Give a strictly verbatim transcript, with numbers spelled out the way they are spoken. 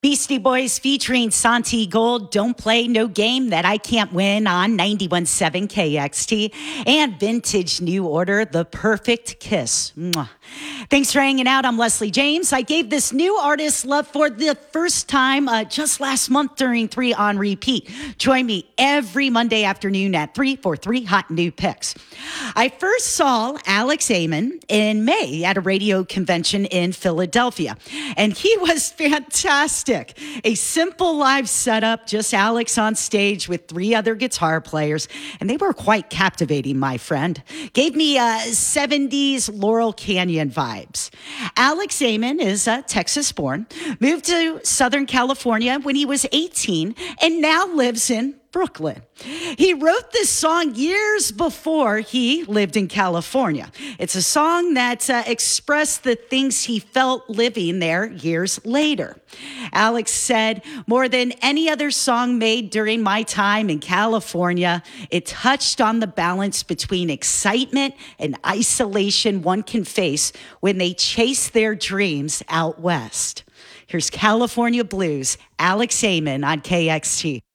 Beastie Boys featuring Santi Gold, Don't Play No Game That I Can't Win on ninety-one point seven K X T, and Vintage New Order, The Perfect Kiss. Mwah. Thanks for hanging out. I'm Leslie James. I gave this new artist love for the first time uh, just last month during three on Repeat. Join me every Monday afternoon at three for three hot new picks. I first saw Alex Amon in May at a radio convention in Philadelphia, and he was fantastic. A simple live setup, just Alex on stage with three other guitar players, and they were quite captivating, my friend. Gave me uh, seventies Laurel Canyon vibes. Alex Amon is uh, Texas-born, moved to Southern California when he was eighteen, and now lives in Brooklyn. He wrote this song years before he lived in California. It's a song that uh, expressed the things he felt living there years later. Alex said, more than any other song made during my time in California, it touched on the balance between excitement and isolation one can face when they chase their dreams out west. Here's California Blues, Alex Amon on K X T.